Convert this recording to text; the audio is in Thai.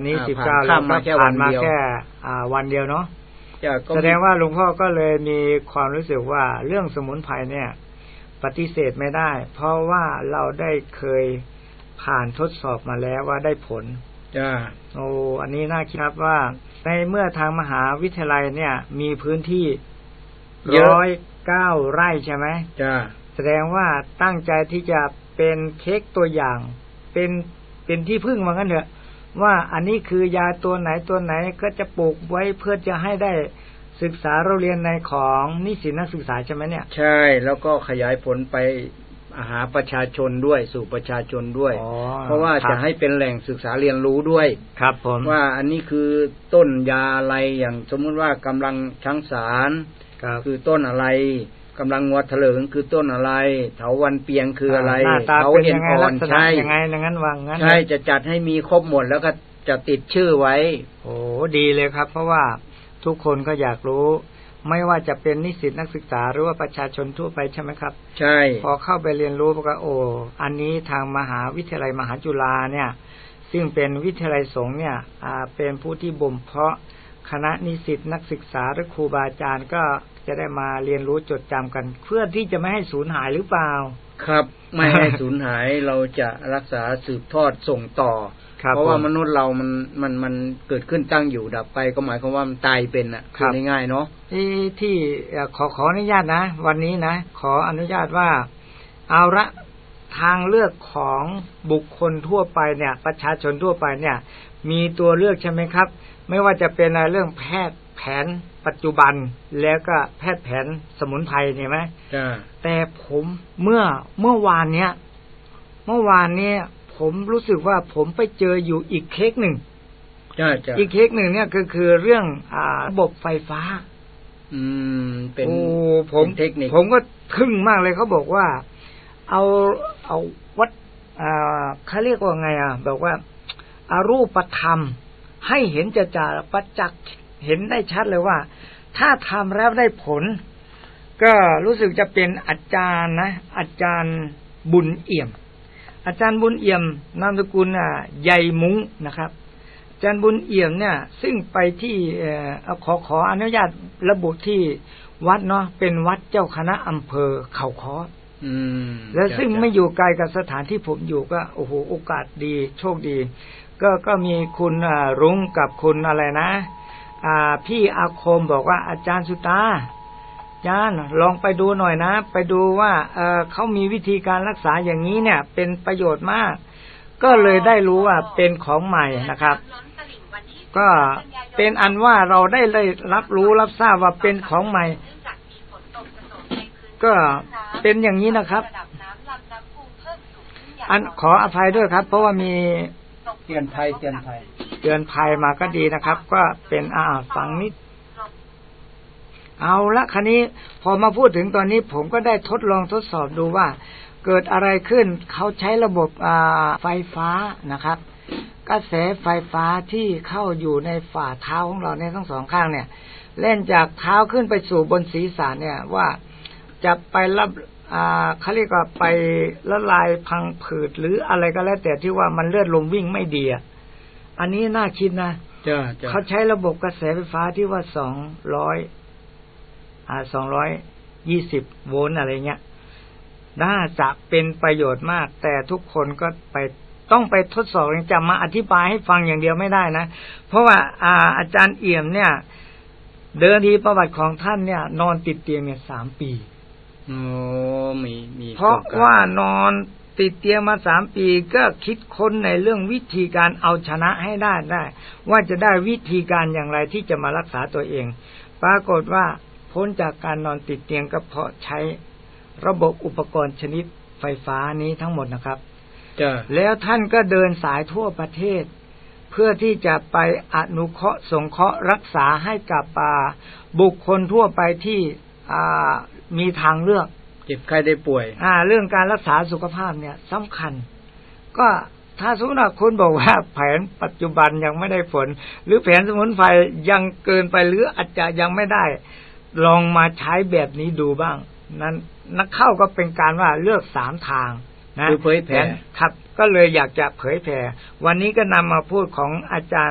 นี้19แล้วผ่านมาแค่วันเดียวเนาะแสดงว่าหลวงพ่อก็เลยมีความรู้สึกว่าเรื่องสมุนไพรเนี่ยปฏิเสธไม่ได้เพราะว่าเราได้เคยผ่านทดสอบมาแล้วว่าได้ผลโอ้อันนี้น่าคิดครับว่าในเมื่อทางมหาวิทยาลัยเนี่ยมีพื้นที่109 ไร่ใช่ไหมแสดงว่าตั้งใจที่จะเป็นเค้กตัวอย่างเป็นที่พึ่งว่างั้นเถอะว่าอันนี้คือยาตัวไหนก็จะปลูกไว้เพื่อจะให้ได้ศึกษาเราเรียนในของนิสิตนักศึกษาใช่ไหมเนี่ยใช่แล้วก็ขยายผลไปหาประชาชนด้วยสู่ประชาชนด้วยเพราะว่าจะให้เป็นแหล่งศึกษาเรียนรู้ด้วยครับผมว่าอันนี้คือต้นยาอะไรอย่างสมมุติว่ากำลังช้างสารคือต้นอะไรกำลังงัวเถลิงคือต้นอะไรเถาวัลย์เปียงคืออะไรเถาเอ็นอ่อนใช่ยังไงงั้นวางงั้นใช่จะจัดให้มีครบหมดแล้วก็จะติดชื่อไว้โอ้ดีเลยครับเพราะว่าทุกคนก็อยากรู้ไม่ว่าจะเป็นนิสิตนักศึกษาหรือว่าประชาชนทั่วไปใช่ไหมครับใช่พอเข้าไปเรียนรู้ก็โอ้อันนี้ทางมหาวิทยาลัยมหาจุฬาเนี่ยซึ่งเป็นวิทยาลัยสงฆ์เนี่ยเป็นผู้ที่บ่มเพาะคณะนิสิตนักศึกษาหรือครูบาอาจารย์ก็จะได้มาเรียนรู้จดจำกันเพื่อที่จะไม่ให้สูญหายหรือเปล่าครับไม่ให้สูญหายเราจะรักษาสืบทอดส่งต่อเพราะว่ามนุษย์เรามันเกิดขึ้นตั้งอยู่ดับไปก็หมายความว่ามันตายเป็นอ่ะคือง่ายๆเนาะที่ขออนุญาตนะวันนี้นะขออนุญาตว่าเอาละทางเลือกของบุคคลทั่วไปเนี่ยประชาชนทั่วไปเนี่ยมีตัวเลือกใช่ไหมครับไม่ว่าจะเป็นเรื่องแพทย์แผนปัจจุบันแล้วก็แพทย์แผนสมุนไพรใช่ไหมแต่ผมเมื่อวานเนี้ยผมรู้สึกว่าผมไปเจออยู่อีกเคสหนึ่งอีกเคสหนึ่งเนี่ยคือเรื่องระบบไฟฟ้าเป็นเทคนิคผมก็ทึ่งมากเลยเขาบอกว่าเอาวัดเขาเรียกว่าไงบอกว่าอารูปธรรมให้เห็นจะประจักษ์เห็นได้ชัดเลยว่าถ้าทำแล้วได้ผลก็รู้สึกจะเป็นอาจารย์อาจารย์บุญเอี่ยมอาจารย์บุญเอี่ยมนามสกุลใหญ่มุ้งนะครับอาจารย์บุญเอี่ยมเนี่ยซึ่งไปที่ขออนุญาตระบุที่วัดเนาะเป็นวัดเจ้าคณะอำเภอเขาค้อและซึ่งไม่อยู่ไกลกับสถานที่ผมอยู่ก็โอ้โหโอกาสดีโชคดีก็มีคุณรุ้งกับคุณอะไรนะพี่อาคมบอกว่าอาจารย์สุตาอาจารย์ลองไปดูหน่อยนะไปดูว่าเขามีวิธีการรักษาอย่างนี้เนี่ยเป็นประโยชน์มากก็เลยได้รู้ว่าเป็นของใหม่นะครับก็เป็นอันว่าเราได้เลยรับรู้รับทราบว่าเป็นของใหม่ก็เป็นอย่างนี้นะครับอันขออภัยด้วยครับเพราะว่ามีเตือนภัยมาก็ดีนะครับก็เป็นฟังนิดเอาละคันนี้พอมาพูดถึงตอนนี้ผมก็ได้ทดลองทดสอบดูว่าเกิดอะไรขึ้นเขาใช้ระบบไฟฟ้านะครับกระแสไฟฟ้าที่เข้าอยู่ในฝ่าเท้าของเราเนี่ยทั้งสองข้างเนี่ยเล่นจากเท้าขึ้นไปสู่บนศีรษะเนี่ยว่าจะไปรับเขาเรียกว่าไปละลายพังผืดหรืออะไรก็แล้วแต่ที่ว่ามันเลือดลมวิ่งไม่ดีอันนี้น่าคิดนะเขาใช้ระบบกระแสไฟฟ้าที่ว่า220 โวลต์อะไรเงี้ยน่าจะเป็นประโยชน์มากแต่ทุกคนก็ต้องไปทดสอบจะมาอธิบายให้ฟังอย่างเดียวไม่ได้นะเพราะว่าอาจารย์เอี่ยมเนี่ยเดินทีประวัติของท่านเนี่ยนอนติดเตียงเนี่ย3 ปีมีเพราะว่านอนติดเตียงมา3 ปีก็คิดค้นในเรื่องวิธีการเอาชนะให้ได้ว่าจะได้วิธีการอย่างไรที่จะมารักษาตัวเองปรากฏว่าพ้นจากการนอนติดเตียงก็เพราะใช้ระบบอุปกรณ์ชนิดไฟฟ้านี้ทั้งหมดนะครับแล้วท่านก็เดินสายทั่วประเทศเพื่อที่จะไปอนุเคราะห์สงเคราะห์รักษาให้กับบุคคลทั่วไปที่มีทางเลือกเจ็บไข้ได้ป่วยเรื่องการรักษาสุขภาพเนี่ยสำคัญก็ถ้าสมมติว่าคุณบอกว่าแผนปัจจุบันยังไม่ได้ผลหรือแผนสมุนไพรยังเกินไปหรืออาจจะยังไม่ได้ลองมาใช้แบบนี้ดูบ้างนั้นนักเข้าก็เป็นการว่าเลือก3 ทางนะเผยแผ่ครับก็เลยอยากจะเผยแผ่วันนี้ก็นำมาพูดของอาจารย์